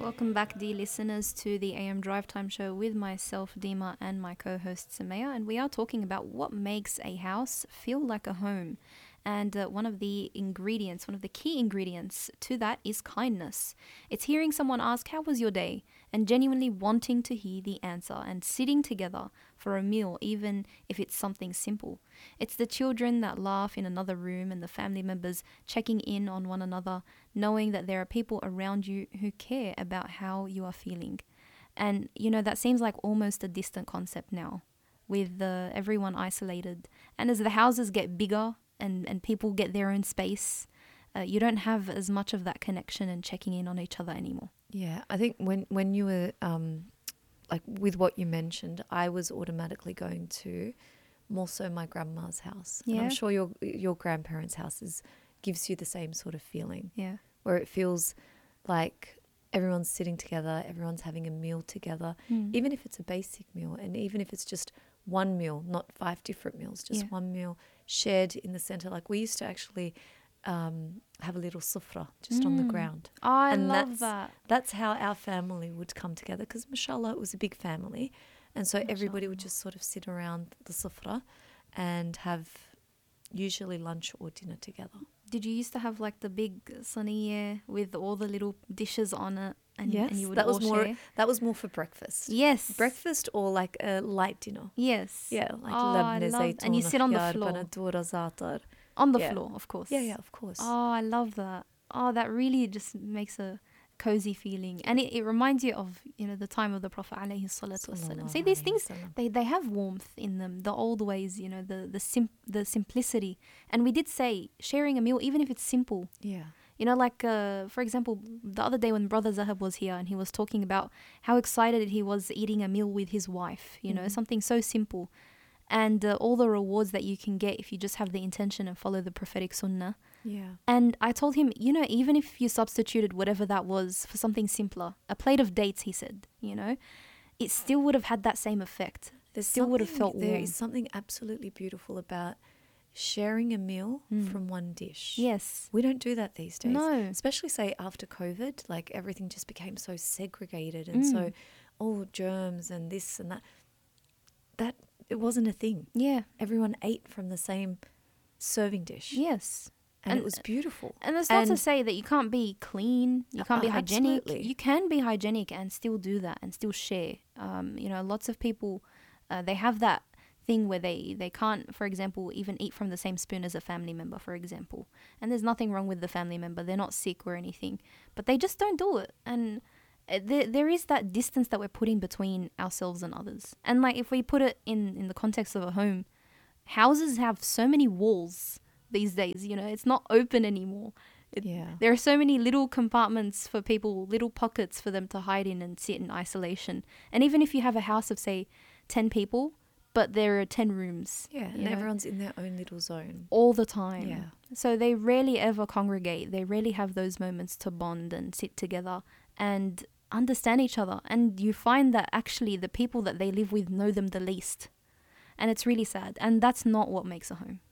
Welcome back, dear listeners, to the AM Drive Time Show with myself, Dima, and my co-host, Samaya. And we are talking about what makes a house feel like a home. And one of the key ingredients to that is kindness. It's hearing someone ask, "How was your day?" and genuinely wanting to hear the answer and sitting together for a meal, even if it's something simple. It's the children that laugh in another room and the family members checking in on one another, knowing that there are people around you who care about how you are feeling. And, that seems like almost a distant concept now, with everyone isolated. And as the houses get bigger, and people get their own space, you don't have as much of that connection and checking in on each other anymore. Yeah, I think when you were, like with what you mentioned, I was automatically going to more so my grandma's house. Yeah. And I'm sure your grandparents' houses gives you the same sort of feeling. Yeah. Where it feels like everyone's sitting together, everyone's having a meal together, even if it's a basic meal and even if it's just one meal, not 5 different meals, just one meal shared in the center. Like we used to actually have a little sufra just on the ground. Oh, I and love that. That's how our family would come together, because mashallah, it was a big family. And so everybody would just sort of sit around the sufra and have usually lunch or dinner together. Did you used to have like the big saniye with all the little dishes on it? And, yes, and you would that was all more. share? That was more for breakfast. Yes. Breakfast or like a light dinner. Yes. Yeah, like I labne, love, zaytun, and you sit on the khiyar, floor. banadura, za'atar. On the Yeah. floor, of course. Yeah, of course. Oh, I love that. Oh, that really just makes a cozy feeling. And it reminds you of, the time of the Prophet alayhi salatu wasalam. See, these things, they have warmth in them. The old ways, the simplicity. And we did say sharing a meal, even if it's simple. Yeah. For example, the other day when Brother Zahab was here and he was talking about how excited he was eating a meal with his wife, something so simple. And all the rewards that you can get if you just have the intention and follow the prophetic sunnah. Yeah. And I told him, even if you substituted whatever that was for something simpler, a plate of dates, he said, it still would have had that same effect. It still would have felt warm. There is something absolutely beautiful about sharing a meal from one dish. Yes. We don't do that these days. No. Especially, say, after COVID, like everything just became so segregated and so all germs and this and that. That, it wasn't a thing. Yeah. Everyone ate from the same serving dish. Yes. And it was beautiful. And that's not to say that you can't be clean, you can't be hygienic. Absolutely. You can be hygienic and still do that and still share. Lots of people, they have that thing where they can't, for example, even eat from the same spoon as a family member, for example. And there's nothing wrong with the family member. They're not sick or anything. But they just don't do it. And there is that distance that we're putting between ourselves and others. And like if we put it in the context of a home, houses have so many walls these days, it's not open anymore. There are so many little compartments for people, little pockets for them to hide in and sit in isolation. And even if you have a house of, say, 10 people, but there are 10 rooms. Yeah, and everyone's in their own little zone. All the time. Yeah. So they rarely ever congregate. They rarely have those moments to bond and sit together and understand each other. And you find that actually the people that they live with know them the least. And it's really sad. And that's not what makes a home.